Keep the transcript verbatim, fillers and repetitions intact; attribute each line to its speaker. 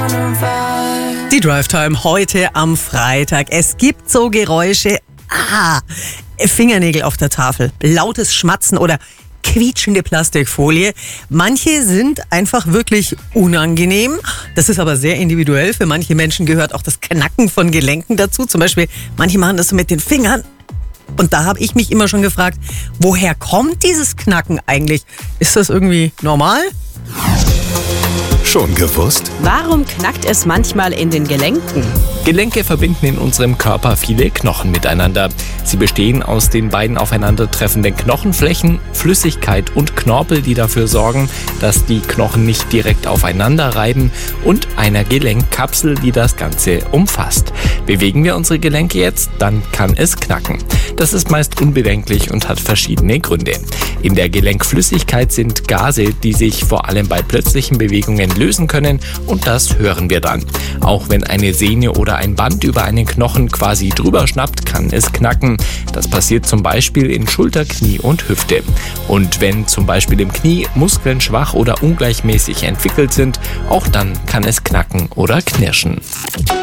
Speaker 1: Die Drive Time heute am Freitag. Es gibt so Geräusche, ah, Fingernägel auf der Tafel, lautes Schmatzen oder quietschende Plastikfolie. Manche sind einfach wirklich unangenehm. Das ist aber sehr individuell. Für manche Menschen gehört auch das Knacken von Gelenken dazu. Zum Beispiel, manche machen das so mit den Fingern. Und da habe ich mich immer schon gefragt, woher kommt dieses Knacken eigentlich? Ist das irgendwie normal?
Speaker 2: Schon gewusst?
Speaker 3: Warum knackt es manchmal in den Gelenken?
Speaker 4: Gelenke verbinden in unserem Körper viele Knochen miteinander. Sie bestehen aus den beiden aufeinandertreffenden Knochenflächen, Flüssigkeit und Knorpel, die dafür sorgen, dass die Knochen nicht direkt aufeinander reiben, und einer Gelenkkapsel, die das Ganze umfasst. Bewegen wir unsere Gelenke jetzt, dann kann es knacken. Das ist meist unbedenklich und hat verschiedene Gründe. In der Gelenkflüssigkeit sind Gase, die sich vor allem bei plötzlichen Bewegungen lösen können, und das hören wir dann. Auch wenn eine Sehne oder ein Band über einen Knochen quasi drüber schnappt, kann es knacken. Das passiert zum Beispiel in Schulter, Knie und Hüfte. Und wenn zum Beispiel im Knie Muskeln schwach oder ungleichmäßig entwickelt sind, auch dann kann es knacken oder knirschen.